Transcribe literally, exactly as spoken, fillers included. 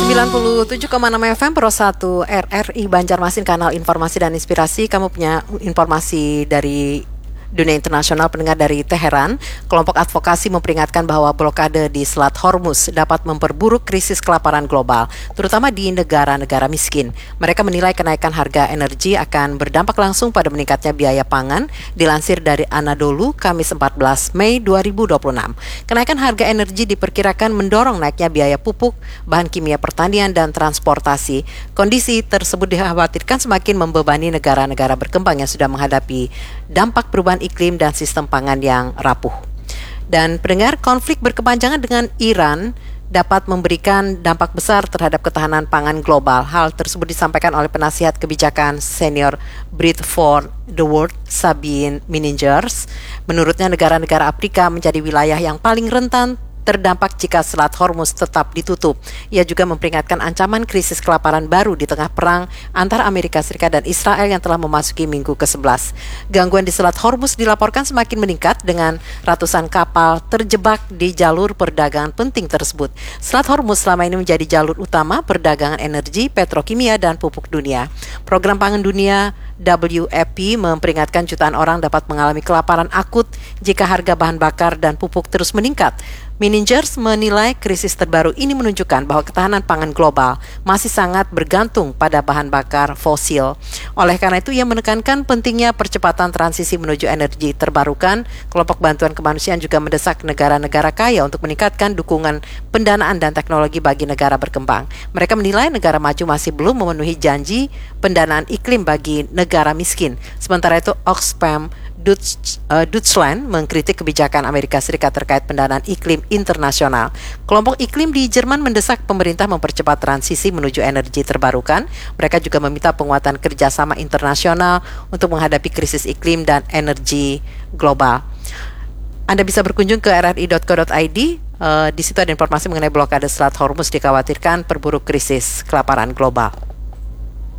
sembilan puluh tujuh koma enam F M Pro satu R R I Banjarmasin, kanal informasi dan inspirasi. Kamu punya informasi dari dunia internasional, pendengar. Dari Teheran, kelompok advokasi memperingatkan bahwa blokade di Selat Hormuz dapat memperburuk krisis kelaparan global, terutama di negara-negara miskin. Mereka menilai kenaikan harga energi akan berdampak langsung pada meningkatnya biaya pangan. Dilansir dari Anadolu, Kamis empat belas Mei dua ribu dua puluh enam. Kenaikan harga energi diperkirakan mendorong naiknya biaya pupuk, bahan kimia pertanian, dan transportasi. Kondisi tersebut dikhawatirkan semakin membebani negara-negara berkembang yang sudah menghadapi dampak perubahan iklim dan sistem pangan yang rapuh. Dan pendengar, konflik berkepanjangan dengan Iran dapat memberikan dampak besar terhadap ketahanan pangan global. Hal tersebut disampaikan oleh penasihat kebijakan senior Bread for the World, Sabine Meningers. Menurutnya, negara-negara Afrika menjadi wilayah yang paling rentan terdampak jika Selat Hormuz tetap ditutup. Ia juga memperingatkan ancaman krisis kelaparan baru di tengah perang antara Amerika Serikat dan Israel yang telah memasuki minggu ke sebelas. Gangguan di Selat Hormuz dilaporkan semakin meningkat dengan ratusan kapal terjebak di jalur perdagangan penting tersebut. Selat Hormuz selama ini menjadi jalur utama perdagangan energi, petrokimia, dan pupuk dunia. Program Pangan Dunia W F P memperingatkan jutaan orang dapat mengalami kelaparan akut jika harga bahan bakar dan pupuk terus meningkat. Meningers menilai krisis terbaru ini menunjukkan bahwa ketahanan pangan global masih sangat bergantung pada bahan bakar fosil. Oleh karena itu, ia menekankan pentingnya percepatan transisi menuju energi terbarukan. Kelompok bantuan kemanusiaan juga mendesak negara-negara kaya untuk meningkatkan dukungan pendanaan dan teknologi bagi negara berkembang. Mereka menilai negara maju masih belum memenuhi janji pendanaan iklim bagi negara miskin. Sementara itu, Oxfam Dutch, uh, Deutschland mengkritik kebijakan Amerika Serikat terkait pendanaan iklim internasional. Kelompok iklim di Jerman mendesak pemerintah mempercepat transisi menuju energi terbarukan. Mereka juga meminta penguatan kerjasama internasional untuk menghadapi krisis iklim dan energi global. Anda bisa berkunjung ke r r i dot co dot i d. Uh, di situ ada informasi mengenai blokade Selat Hormuz, dikhawatirkan perburuk krisis kelaparan global.